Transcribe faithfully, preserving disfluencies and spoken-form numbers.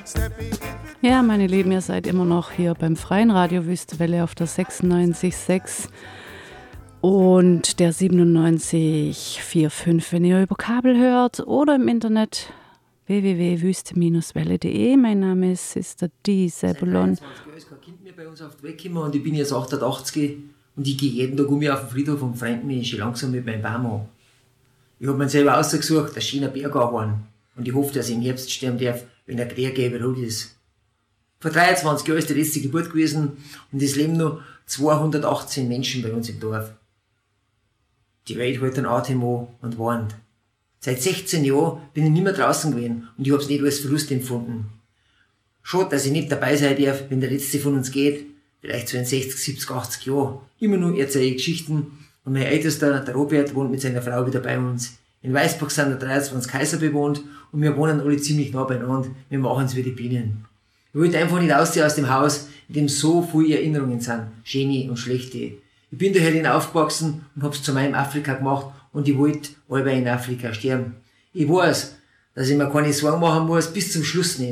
Ja, meine Lieben, ihr seid immer noch hier beim Freien Radio Wüstewelle auf der sechsundneunzig Komma sechs und der siebenundneunzig Komma fünfundvierzig, wenn ihr über Kabel hört oder im Internet w w w punkt wüste welle punkt de. Mein Name ist Sister D. Sebulon. Seit dreiundzwanzig Jahren ist kein Kind mehr bei uns auf die Welt gekommen und ich bin jetzt achtundachtzig und ich gehe jeden Tag um mich auf den Friedhof und freue mich schon langsam mit meinem Baum an. Ich habe mir selber ausgesucht, ein schöner Bergahorn, und ich hoffe, dass ich im Herbst sterben darf, wenn der Krieg rot ist. Vor dreiundzwanzig Jahren ist die letzte Geburt gewesen und es leben noch zweihundertachtzehn Menschen bei uns im Dorf. Die Welt hält den Atem an und warnt. Seit sechzehn Jahren bin ich nicht mehr draußen gewesen und ich habe es nicht als Verlust empfunden. Schade, dass ich nicht dabei sein darf, wenn der Letzte von uns geht, vielleicht so in sechzig, siebzig, achtzig Jahren. Immer nur erzähle ich Geschichten und mein Ältester, der Robert, wohnt mit seiner Frau wieder bei uns. In Weißburg sind der dreiundzwanzig Kaiser bewohnt und wir wohnen alle ziemlich nah beieinander. Wir machen es wie die Bienen. Ich wollte einfach nicht ausziehen aus dem Haus, in dem so viele Erinnerungen sind, schöne und schlechte. Ich bin daher aufgewachsen und hab's zu meinem Afrika gemacht und ich wollte allweil in Afrika sterben. Ich weiß, dass ich mir keine Sorgen machen muss, bis zum Schluss nicht.